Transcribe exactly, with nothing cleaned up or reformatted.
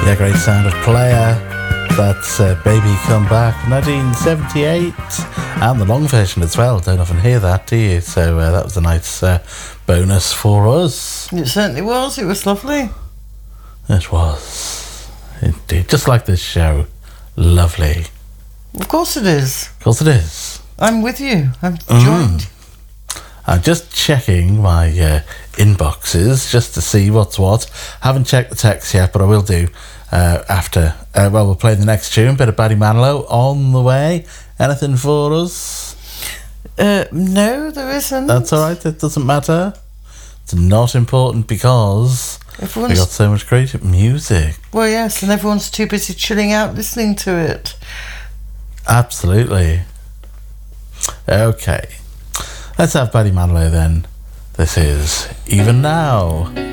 Yeah, great sound of Player. That's uh, Baby Come Back, nineteen seventy-eight. And the long version as well. Don't often hear that, do you? So uh, that was a nice uh, bonus for us. It certainly was. It was lovely. It was. Indeed. Just like this show. Lovely. Of course it is. Of course it is. I'm with you. I'm Mm. joined. I'm just checking my uh, inboxes just to see what's what. Haven't checked the text yet, but I will do uh, after. Uh, well, we'll play the next tune. Bit of Barry Manilow on the way. Anything for us? Uh, no, there isn't. That's all right. It doesn't matter. It's not important because Everyone's, we got so much great music. Well, yes, and everyone's too busy chilling out listening to it. Absolutely. Okay. Let's have Barry Manilow then. This is Even Now.